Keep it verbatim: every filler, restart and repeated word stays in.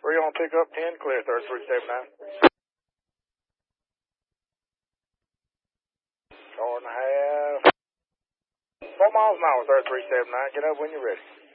Three on pickup, ten, clear, thirty-three seventy-nine. Four and a half. Four miles an hour, thirty-three seventy-nine. Get up when you're ready.